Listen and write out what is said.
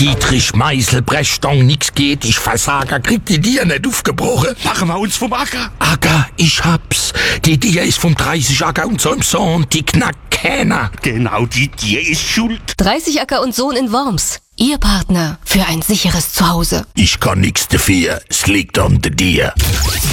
Dietrich Meißel, Brechstange, nix geht, ich Versager, krieg die Dier nicht aufgebrochen. Machen wir uns vom Acker. Acker, ich hab's. Die Dier ist vom 30 Acker und so im Sohn, die knackt keiner. Genau, die Dier ist schuld. 30 Acker und Sohn in Worms. Ihr Partner für ein sicheres Zuhause. Ich kann nix dafür, es liegt an der Dier.